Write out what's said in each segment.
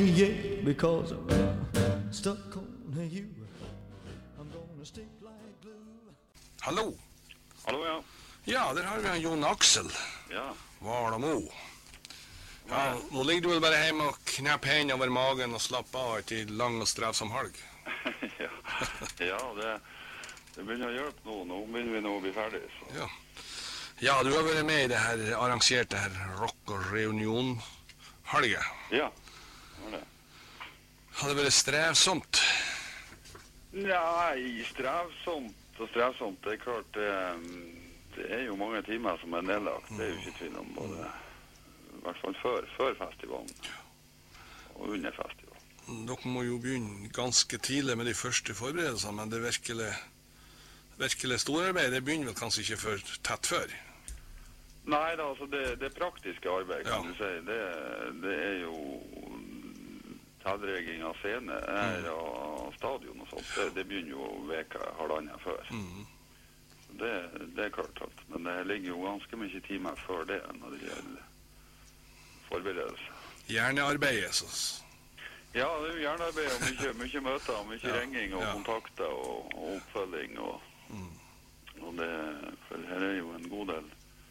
Yeah, because I'm stuck on you. I'm gonna stick like glue. Hallo. Hallo, ja. Ja, der har vi en Jon Aksel. Ja. Valamo. Ja, nå ligger du vel bare hjemme og knepper hendene over magen og slapper av etter lang og strevsom helg. Ja, det begynner å hjelpe nå. Nå begynner vi nå å bli ferdig. Så. Ja, du har vært med i det her arrangerte her rock- og reunion-helget. Ja, det var det. Har det vært strevsomt? Nei, strevsomt. Det er klart, det er jo mange timer som er nedlagt. Det er jo ikke tvil om både, i hvert fall før festivalen og under festivalen. Dere må jo begynne ganske tidlig med de første forberedelsene, men det virkelig store arbeid, det begynner vel kanskje ikke for tett før? Nei da, altså det praktiske arbeid, kan du si, det er jo tilregging av scene her og stadion og sånt. Det begynner jo veka halvannet før. Så det er klart alt. Men det ligger jo ganske mye timer før det når det gjelder forberedelse. Hjernearbeidet, så... Ja, det er jo hjernearbeid og mye møter, mye ringing og kontakter og oppfølging og det, for her er jo en god del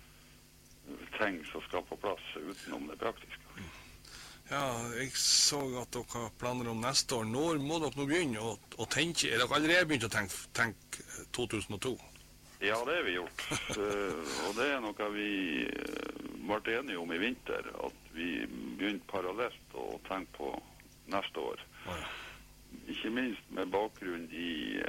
ting som skal på plass utenom det praktiske. Ja, jeg så at dere har planer om neste år. Når må dere nå begynne å tenke? Er dere allerede begynt å tenke 2002? Ja, det har vi gjort. Og det er noe vi ble enige om i vinter, at vi begynte parallelt å tenke på neste år. Ikke minst med bakgrunn i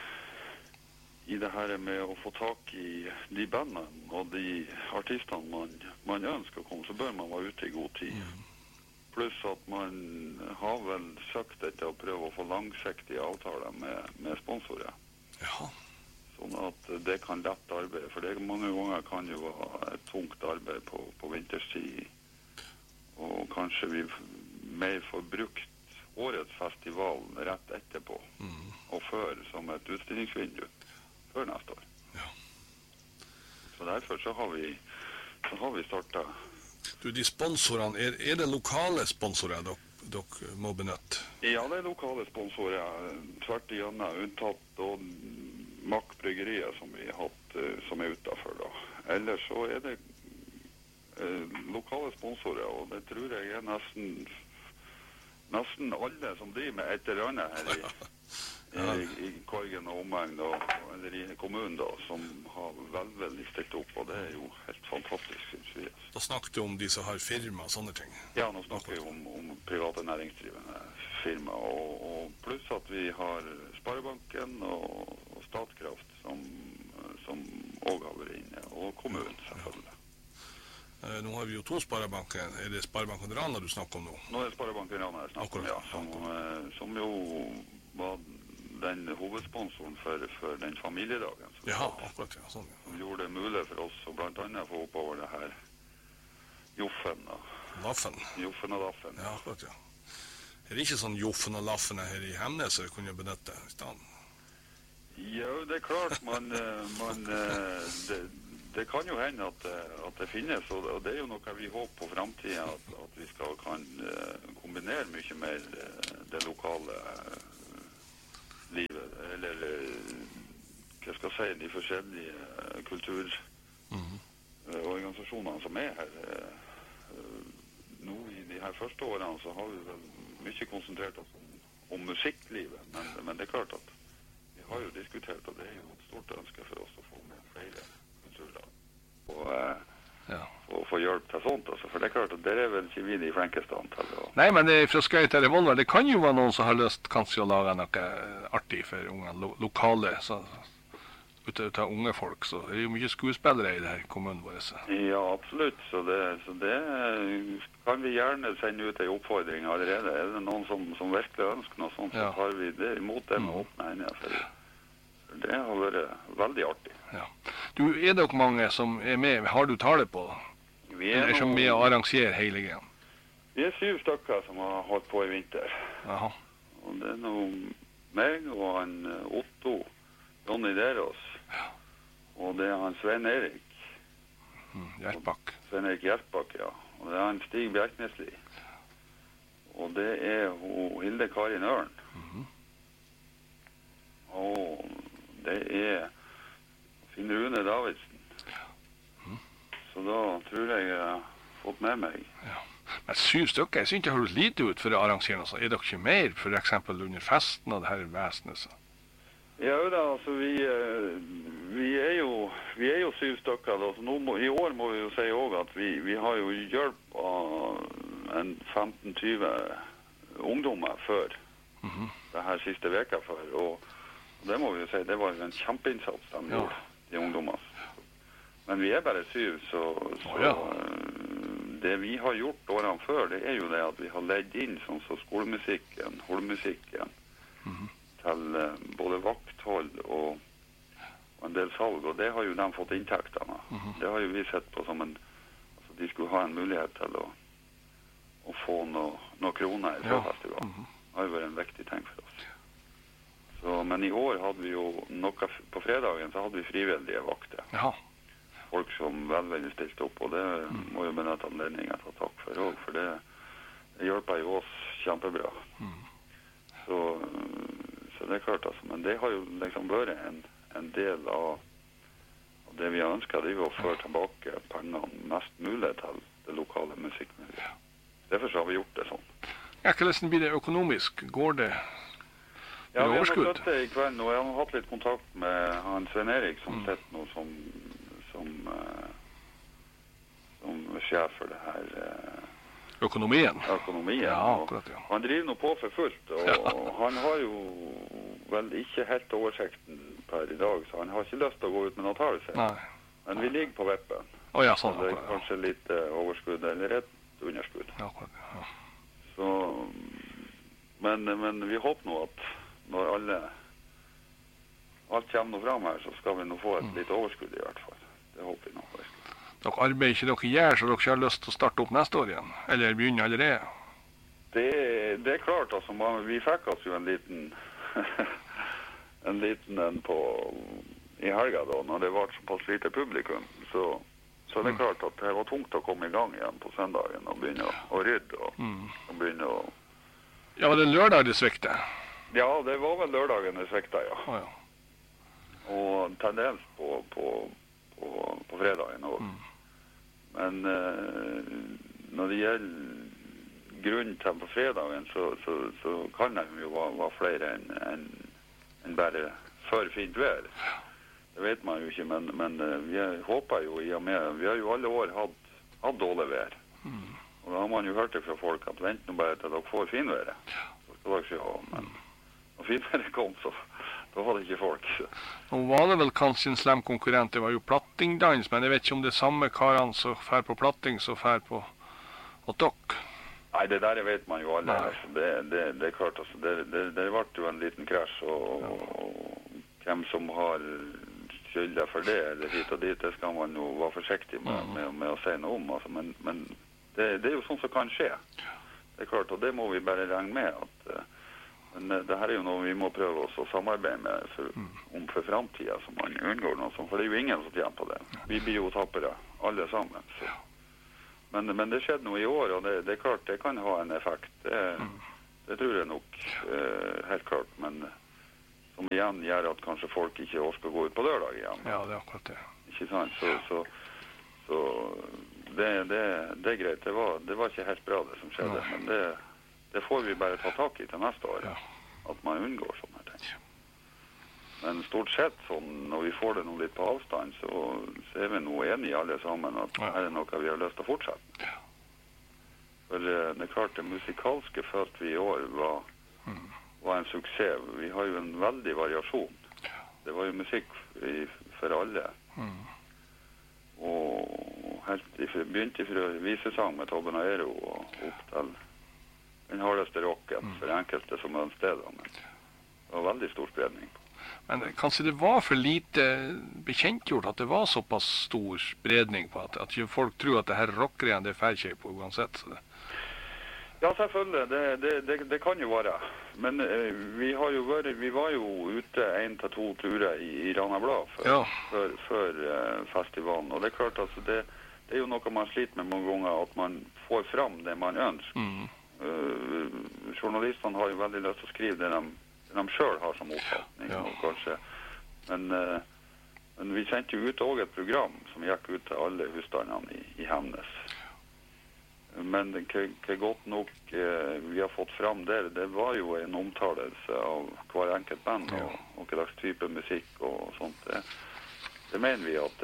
det her med å få tak i de bandene og de artistene man ønsker å komme, så bør man være ute i god tid. Pluss at man har vel søkt etter å prøve å få langsiktige avtaler med sponsorer. Ja. Sånn at det kan lette arbeidet, for det mange ganger kan jo være et tungt arbeid på vinterstid. Og kanskje vi mer får brukt årets festival rett etterpå, og før som et utstillingsvindu, før neste år. Ja. Så derfor så har vi startet. Du, de sponsorene, er det lokale sponsorer dere må benytte? Ja, det er lokale sponsorer, tvert igjennom, unntatt og Mack Bryggeriet som vi har hatt, som er utenfor da. Ellers så er det lokale sponsorer, og det tror jeg er nesten alle som driver med et eller annet her i Korgen og omegn, eller i kommunen da, som har veldig stilt opp, og det er jo helt fantastisk, synes vi. Da snakker du om de som har firma og sånne ting? Ja, nå snakker vi om private næringsdrivende firma, og pluss at vi har Sparebanken og Statkraft som også har vært inne, og kommunen selvfølgelig. Nå har vi jo 2 Sparebanker. Er det Sparebanken Rana du snakker om nå? Nå er det Sparebanken Rana jeg snakker om, ja, som jo var den hovedsponsoren for den familiedagen. Ja, akkurat, ja. Sånn, ja. Som gjorde det mulig for oss å blant annet få oppover det her Joffen og Laffen. Joffen og Laffen. Ja, akkurat, ja. Er det ikke sånn Joffen og Laffen her i Hemnes som vi kunne benytte i stedet? Ja, det er klart, det kan jo hende at det finnes, og det er jo noe vi håper på fremtiden, at vi kan kombinere mye mer det lokale livet, eller hva skal jeg si, de forskjellige kulturorganisasjonene som er her. Nå i de her første årene så har vi vel mye konsentrert oss om musikklivet, men det er klart at vi har jo diskutert, og det er jo et stort ønske for oss å få med flere kulturlag og få hjelp til sånt, altså. For det er klart at det er vel ikke vi de flinkeste antall. Nei, men det er fra Skøy til Revolver. Det kan jo være noen som har lyst kanskje å lage noe artig for unge, lokale, ut av unge folk, så det er jo mye skuespillere i det her kommunen vår. Ja, absolutt, så det kan vi gjerne sende ut en oppfordring allerede. Er det noen som virkelig ønsker noe sånt, så tar vi det imot det med åpne hender, for det har vært veldig artig. Ja. Du, er dere mange som er med? Har du tallet på? Vi er som med å arrangere hele greien? Vi er 7 stykker som har holdt på i vinter. Aha. Og det er nå meg og han Otto, Jonny Derås, og det er han Svein Erik. Hjertbakk. Svein Erik Hjertbakk, ja. Og det er han Stig Bjerknesli. Og det hun Hilde Karin Ørn. Og det Finn Rune Davidsen. Så da tror jeg har fått med meg. Ja. Men 7 stykker, jeg synes det høres lite ut for å arrangere noe. Er dere ikke mer, for eksempel under festen av det her vesenet? Så? Ja da, altså vi er jo 7 stykker. Altså, I år må vi jo si også at vi har jo hjelp av en 15-20 ungdommer før det her siste veka før. Og det må vi jo si, det var jo en kjempeinnsats de gjorde, de ungdommer. Men vi er bare 7, så det vi har gjort årene før, det er jo det at vi har ledd inn sånn som skolemusikken, holdmusikken, til både vakthold og en del salg, og det har jo de fått inntektene. Det har jo vi sett på som altså de skulle ha en mulighet til å få noen kroner fra festivalen. Det har jo vært en viktig ting for oss. Så, men i år hadde vi jo noe, på fredagen så hadde vi frivillige vakter. Ja. Folk som veldig stilte opp, og det må jo benytte anledningen til å takke for også, for det hjelper jo oss kjempebra. Så det er klart, altså, men det har jo liksom vært en del av det vi har ønsket, det er jo å føre tilbake pengene mest mulig til det lokale musikkmiljøet. Derfor så har vi gjort det sånn. Ja, hvordan blir det økonomisk? Går det Ja, vi har overskudd? hatt det i kveld, og jeg har hatt litt kontakt med han Svein Erik, som sitter nå som sjef for det her Økonomien? Ja, akkurat, ja. Han driver nå på for fullt, og han har jo vel ikke helt oversikten per i dag, så han har ikke lyst til å gå ut med noe tall, men vi ligger på vippen. Ja, sånn, så det er kanskje litt overskudd, eller et underskudd. Ja, akkurat, ja. Så, men vi håper nå at når alt kommer nå frem her, så skal vi nå få et litt overskudd i hvert fall. Det håper vi nå. Dere arbeider ikke dere gjør, så dere ikke har lyst til å starte opp neste år igjen? Eller begynne allerede? Det er klart, altså. Vi fikk oss jo en liten i helga da, når det var såpass lite publikum. Så det er klart at det var tungt å komme i gang igjen på søndagen og begynne å rydde og begynne å... Ja, var det lørdag det sviktet? Ja, det var vel lørdagen det sviktet, ja. Og til dels på fredagen også. Men når det gjelder grunnen til på fredagen, så kan det jo være flere enn bare for fint vær. Det vet man jo ikke, men vi håper jo i og med, vi har jo alle år hatt dårlig vær. Og da har man jo hørt det fra folk at vent nå bare til dere får finværet. Så skal dere se, men når finværet kom, så da var det ikke folk. Nå var det vel kanskje en slem konkurrent, det var jo plattingdans, men jeg vet ikke om det er samme karene som fær på platting som fær på dere. Nei, det der vet man jo alle. Altså. Det er klart, altså, det ble jo en liten krasj, og hvem som har skylda for det, eller hit og dit, det skal man jo være forsiktig med å si noe om. Altså. Men det er jo sånn som kan skje. Det er klart, og det må vi bare regne med at... Men det her er jo noe vi må prøve oss å samarbeide med for fremtiden, så man unngår noe sånt, for det er jo ingen som tjener på det. Vi blir jo tappere, alle sammen. Så. Men det skjedde noe i år, og det er klart det kan ha en effekt. Det tror jeg nok helt klart, men som igjen gjør at kanskje folk ikke orker å gå ut på lørdag igjen. Ja, det er akkurat det. Ikke sant? Så det er greit. Det var ikke helt bra det som skjedde, men det får vi bare ta tak i til neste år, at man unngår sånne ting. Men stort sett, sånn, når vi får det noe litt på avstand, så er vi nå enige alle sammen at her er noe vi har lyst til å fortsette. For det er klart, det musikalske følte vi i år var en suksess. Vi har jo en veldig variasjon. Det var jo musikk for alle. Og begynte fra visesang med Tobben og Aero og opp til den hardeste rocken for enkelte som ønsket det, men det var veldig stor spredning. Men kanskje det var for lite bekjentgjort at det var såpass stor spredning på at folk tror at det her rockgreiene det fer ikke på uansett. Så det. Ja, selvfølgelig, det kan jo være. Men vi var jo ute 1 til 2 turer i Rana Blad før festivalen, og det er klart altså det er jo noe man sliter med mange ganger, at man får fram det man ønsker. Journalistene har jo veldig lyst til å skrive det de selv har som oppfatning, kanskje. Men vi sendte jo ut også et program som gikk ut til alle husstandene i Hemnes. Men hva godt nok vi har fått fram der, det var jo en omtalelse av hver enkelt band og hva slags type musikk og sånt. Det mener vi at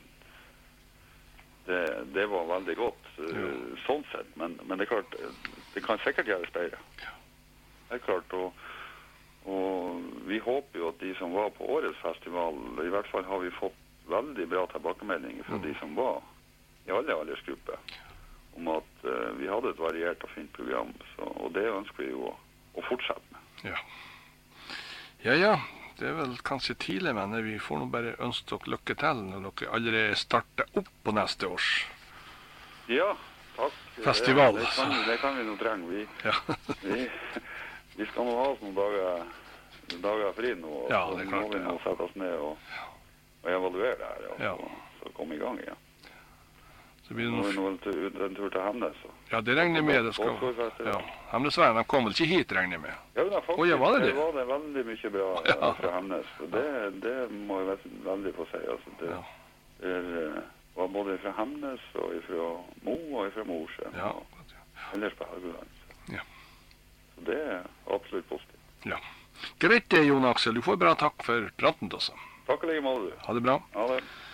det var veldig godt, sånn sett, men det er klart, det kan sikkert gjøres bedre. Det er klart, og vi håper jo at de som var på årets festival, i hvert fall har vi fått veldig bra tilbakemeldinger fra de som var i alle aldersgrupper, om at vi hadde et variert og fint program, og det ønsker vi jo å fortsette med. Ja. Det er vel kanskje tidlig, men vi får nå bare ønske dere lykke til når dere allerede starter opp på neste års festival. Det kan vi nå trenge. Vi skal nå ha oss noen dager fri nå, og så må vi nå sette oss ned og evaluere det her, så komme i gang igjen. Nå er vi nå en tur til Hemnes. Ja, det regner med det skal. Hemnesveien, de kom vel ikke hit, regner med? Ja, faktisk, det var det veldig mye bra fra Hemnes. Det må jeg veldig få si. Altså, det var både fra Hemnes og fra Mo og fra Mosjøen. Ellers på Helgeland. Så det er absolutt positivt. Ja. Greit det, Jon Aksel. Du får bra takk for praten også. Takk og like måte. Ha det bra. Ha det.